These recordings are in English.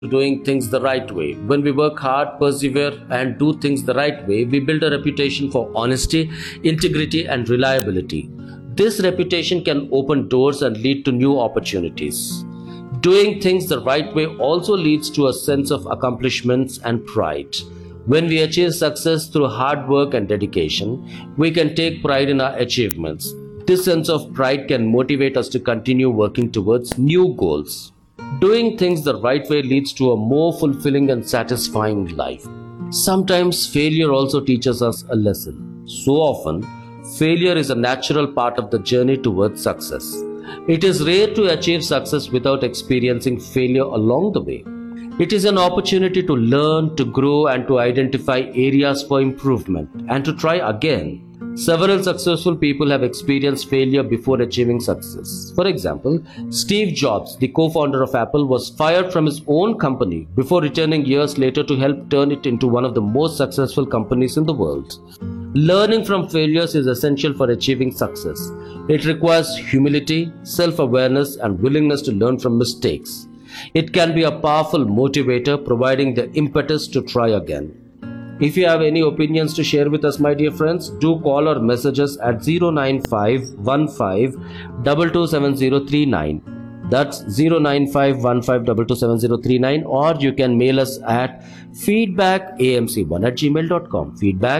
doing things the right way. When we work hard, persevere, and do things the right way, we build a reputation for honesty, integrity, and reliability. This reputation can open doors and lead to new opportunities. Doing things the right way also leads to a sense of accomplishments and pride. When we achieve success through hard work and dedication, we can take pride in our achievements. This sense of pride can motivate us to continue working towards new goals. Doing things the right way leads to a more fulfilling and satisfying life. Sometimes failure also teaches us a lesson. So often, failure is a natural part of the journey towards success. It is rare to achieve success without experiencing failure along the way. It is an opportunity to learn, to grow, and to identify areas for improvement, and to try again. Several successful people have experienced failure before achieving success. For example, Steve Jobs, the co-founder of Apple, was fired from his own company before returning years later to help turn it into one of the most successful companies in the world. Learning from failures is essential for achieving success. It requires humility, self-awareness, and willingness to learn from mistakes. It can be a powerful motivator, providing the impetus to try again. If you have any opinions to share with us, my dear friends, do call or message us at 09515227039. That's 09515227039, or you can mail us at feedbackamc1@gmail.com.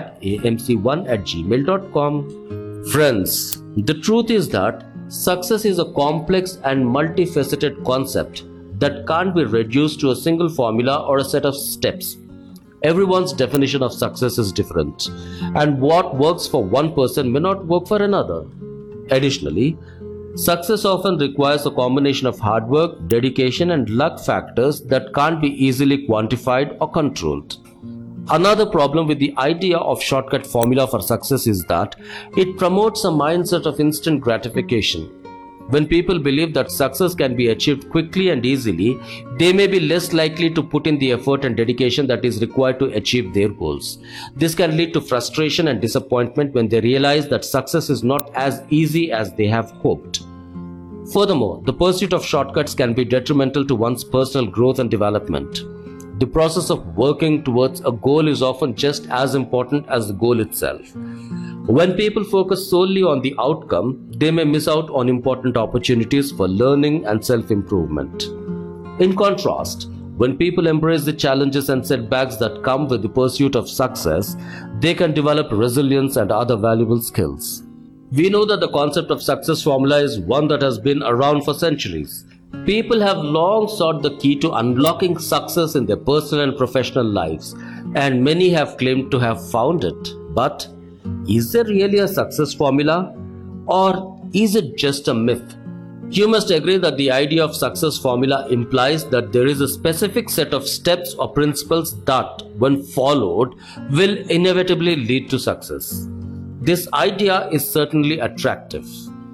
feedbackamc1@gmail.com. Friends, the truth is that success is a complex and multifaceted concept that can't be reduced to a single formula or a set of steps. Everyone's definition of success is different, and what works for one person may not work for another. Additionally, success often requires a combination of hard work, dedication, and luck factors that can't be easily quantified or controlled. Another problem with the idea of shortcut formula for success is that it promotes a mindset of instant gratification. When people believe that success can be achieved quickly and easily, they may be less likely to put in the effort and dedication that is required to achieve their goals. This can lead to frustration and disappointment when they realize that success is not as easy as they have hoped. Furthermore, the pursuit of shortcuts can be detrimental to one's personal growth and development. The process of working towards a goal is often just as important as the goal itself. When people focus solely on the outcome, they may miss out on important opportunities for learning and self-improvement. In contrast, when people embrace the challenges and setbacks that come with the pursuit of success, they can develop resilience and other valuable skills. We know that the concept of success formula is one that has been around for centuries. People have long sought the key to unlocking success in their personal and professional lives, and many have claimed to have found it. But is there really a success formula, or is it just a myth? You must agree that the idea of success formula implies that there is a specific set of steps or principles that, when followed, will inevitably lead to success. This idea is certainly attractive.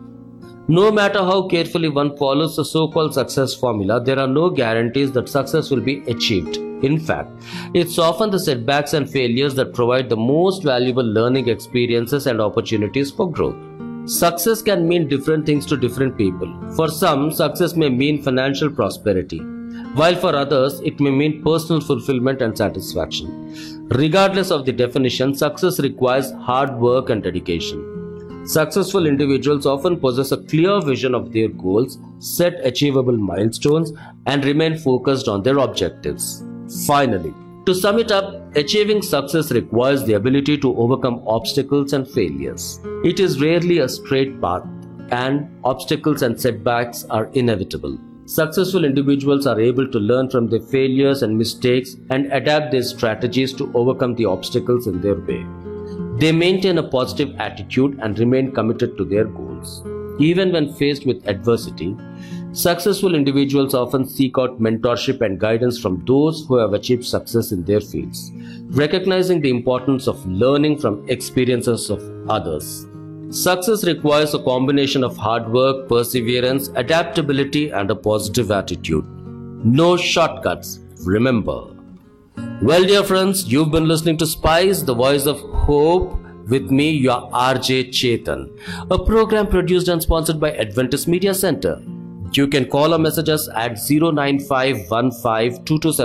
No matter how carefully one follows the so-called success formula, there are no guarantees that success will be achieved. In fact, it's often the setbacks and failures that provide the most valuable learning experiences and opportunities for growth. Success can mean different things to different people. For some, success may mean financial prosperity, while for others, it may mean personal fulfillment and satisfaction. Regardless of the definition, success requires hard work and dedication. Successful individuals often possess a clear vision of their goals, set achievable milestones, and remain focused on their objectives. Finally, to sum it up, achieving success requires the ability to overcome obstacles and failures. It is rarely a straight path, and obstacles and setbacks are inevitable. Successful individuals are able to learn from their failures and mistakes and adapt their strategies to overcome the obstacles in their way. They maintain a positive attitude and remain committed to their goals. Even when faced with adversity, successful individuals often seek out mentorship and guidance from those who have achieved success in their fields, recognizing the importance of learning from experiences of others. Success requires a combination of hard work, perseverance, adaptability, and a positive attitude. No shortcuts, remember. Well, dear friends, you've been listening to Spice, the voice of hope, with me, your RJ Chetan, a program produced and sponsored by Adventist Media Center. You can call or message us at 0951522